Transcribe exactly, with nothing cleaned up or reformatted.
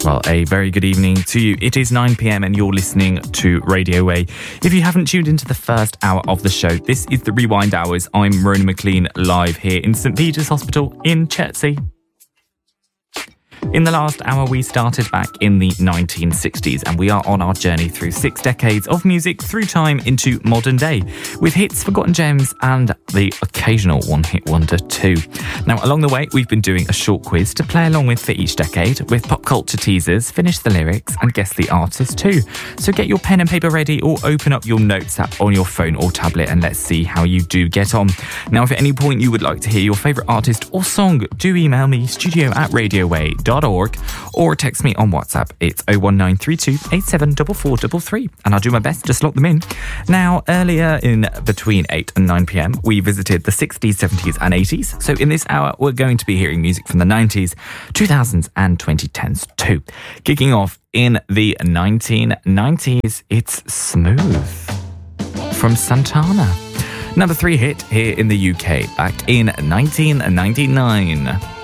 Well, a very good evening to you. It is nine p.m. and you're listening to Radio A. If you haven't tuned into the first hour of the show, this is the Rewind Hours. I'm Rona McLean, live here in St Peter's Hospital in Chertsey. In the last hour, we started back in the nineteen sixties, and we are on our journey through six decades of music through time into modern day, with hits, forgotten gems, and the occasional one-hit wonder too. Now, along the way, we've been doing a short quiz to play along with for each decade, with pop culture teasers, finish the lyrics, and guess the artist too. So get your pen and paper ready, or open up your notes app on your phone or tablet, and let's see how you do get on. Now, if at any point you would like to hear your favourite artist or song, do email me, studio at radioa dot org, or text me on WhatsApp. It's oh one nine three two eight seven four four three three, and I'll do my best to slot them in. Now, earlier in between eight and nine p.m, we visited the sixties, seventies and eighties. So in this hour, we're going to be hearing music from the nineties, two thousands and twenty tens too. Kicking off in the nineteen nineties, it's Smooth from Santana. Number three hit here in the U K back in nineteen ninety-nine.